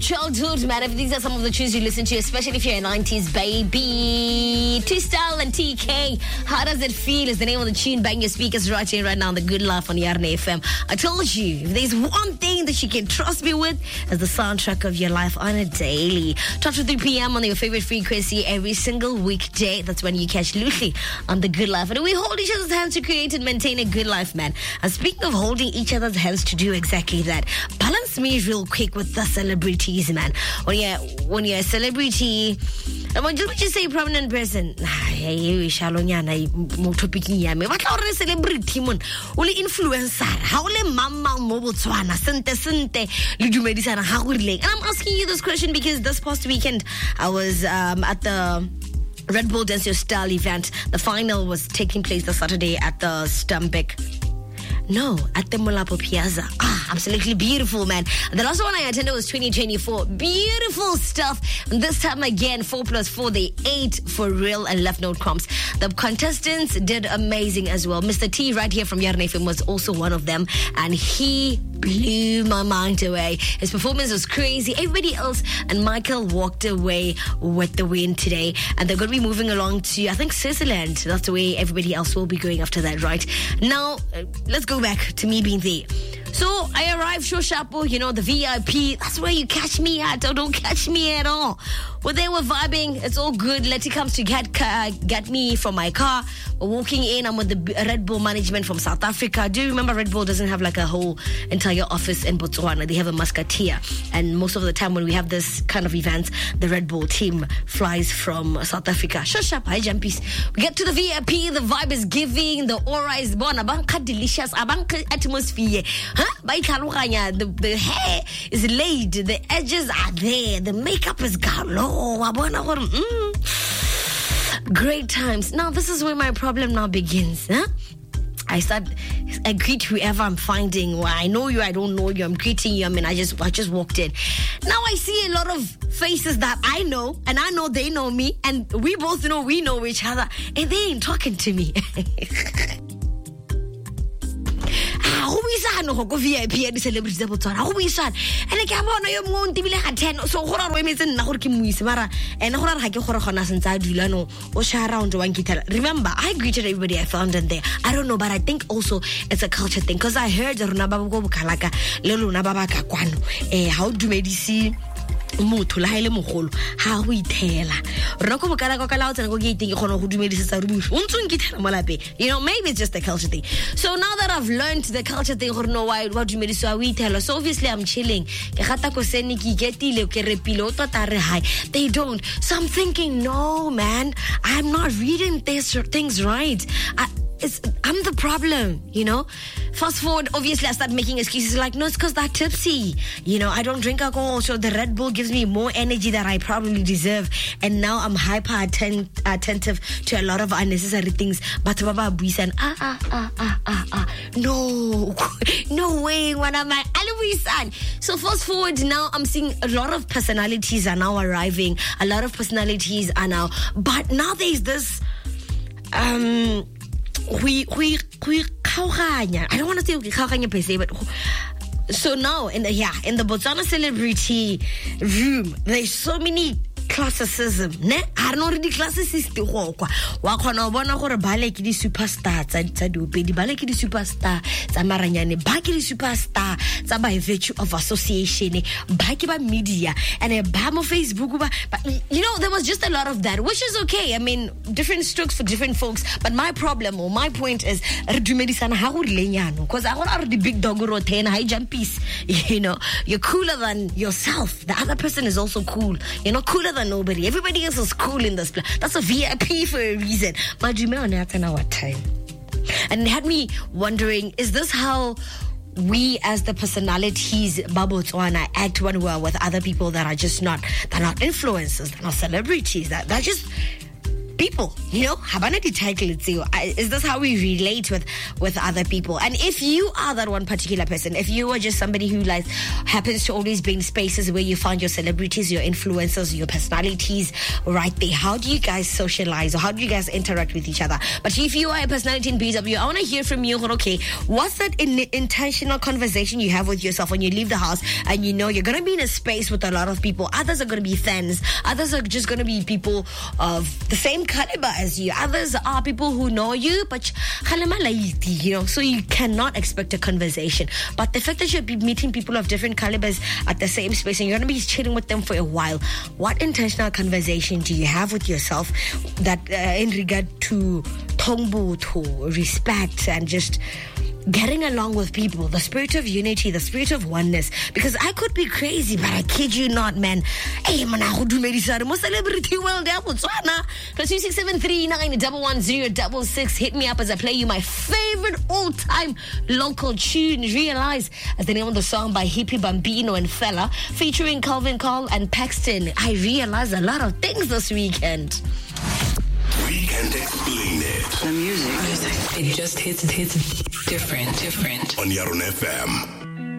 childhood, man. If these are some of the tunes you listen to, especially if you're a 90s baby. T-Style and TK. How does it feel is the name of the tune. Bang your speakers right here, right now on the Good Life on Yarna FM. I told you, if there's one thing that you can trust me with, is the soundtrack of your life on a daily. 12 to 3 p.m. on your favorite frequency every single weekday. That's when you catch Lucy on the Good Life. And we hold each other's hands to create and maintain a good life, man. And speaking of holding each other's hands to do exactly that, balance me real quick with the celebrities, man. When you're a celebrity, let me just say prominent person. Celebrity mon only influencer how le mama mo Botswana sente le dumedisana ha go rileng. And I'm asking you this question because this past weekend I was at the Red Bull Dance Your Style event. The final was taking place this Saturday at the at the Molapo Piazza. Absolutely beautiful, man. The last one I attended was 2024. Beautiful stuff. And this time again, 4+4, they ate for real and left no crumbs. The contestants did amazing as well. Mr. T right here from Yarna FM was also one of them. And he blew my mind away. His performance was crazy. Everybody else and Michael walked away with the win today. And they're going to be moving along to, I think, Switzerland. That's the way everybody else will be going after that, right? Now, let's go back to me being there. So I arrived, Shoshapo, the VIP. That's where you catch me at, or don't catch me at all. Well, they were vibing. It's all good. Letty comes to get me from my car. We're walking in. I'm with the Red Bull management from South Africa. Do you remember Red Bull doesn't have like a whole entire office in Botswana? They have a musketeer. And most of the time when we have this kind of events, the Red Bull team flies from South Africa. Shoshap, hi jumpies. We get to the VIP. The vibe is giving. The aura is born. Abanka delicious. Abanka atmosphere. The hair is laid. The edges are there. The makeup is galore. Great times. Now, this is where my problem now begins. I greet whoever I'm finding. Well, I know you, I don't know you. I'm greeting you. I just walked in. Now I see a lot of faces that I know, and I know they know me, and we both know we know each other, and they ain't talking to me. Go VIP and celebrities tsa Botswana go buisana ene ke a bona yo mo ntibile ga 10 so go ra ro emetse nna gore ke muise mara ene go ra ga ke gore gona sentse a dula no o share around one kitela. Remember, I greeted everybody I found in there. I don't know, but I think also it's a culture thing, because I heard rona ba go bokalaka le lona ba ba ka kwano how do medicine motho la ile mogolo ha go ithela rona go bokala go kala o tsena go gate ke gone go dumedisetsa re bush o ntse ngithela mo lape. Maybe it's just a culture thing. So now that I've learned the culture thing, gore no why what dumediso a we ithela, so obviously I'm chilling ke gata ko sene ke getile ke repile o tota re hi. They don't. So I'm thinking, no man, I'm not reading these things right. I'm the problem, Fast forward, obviously I start making excuses like, no, it's because they're tipsy. I don't drink alcohol, so the Red Bull gives me more energy that I probably deserve. And now I'm hyper attentive to a lot of unnecessary things. But Baba Buisan, no way, what am I? Aluisan. So fast forward, now I'm seeing a lot of personalities are now arriving. A lot of personalities are now, but now there's this, I don't want to say khaoganya per se, but so now in the Botswana celebrity room, there's so many classicism. I don't know the classicist wa khona bona gore ba le ke di superstar tsa diopedi, ba le ke di superstar tsa maranyane, ba ke di superstar tsa by virtue of association, ba ke ba media, and ba mo Facebook ba there was just a lot of that, which is okay. Different strokes for different folks, but my problem or my point is re dumedisana ha go rileng because I want the big dog ro tena high jumpies. You're cooler than yourself. The other person is also cool. You're not cooler than nobody. Everybody else is cool in this place. That's a VIP for a reason. And it had me wondering, is this how we as the personalities Botswana act when we're with other people that are just not, they're not influencers, they're not celebrities, they're just people, habana di title. Is this how we relate with other people? And if you are that one particular person, if you are just somebody who like happens to always be in spaces where you find your celebrities, your influencers, your personalities right there, how do you guys socialize or how do you guys interact with each other? But if you are a personality in BW, I want to hear from you. Okay, what's that intentional conversation you have with yourself when you leave the house and you're going to be in a space with a lot of people? Others are going to be fans, others are just going to be people of the same caliber as you, others are people who know you, but so you cannot expect a conversation. But the fact that you'll be meeting people of different calibers at the same space and you're going to be chilling with them for a while, what intentional conversation do you have with yourself that in regard to tongbu, to respect and just getting along with people, the spirit of unity, the spirit of oneness? Because I could be crazy, but I kid you not, man. Hey, man, I do mo celebrity world Botswana. +267391106. Hit me up as I play you my favorite all-time local tune. Realize as the name of the song by Hippie Bambino and Fella, featuring Calvin Cole and Paxton. I realized a lot of things this weekend. We can't explain it. The music, it just hits different. On Yaron FM.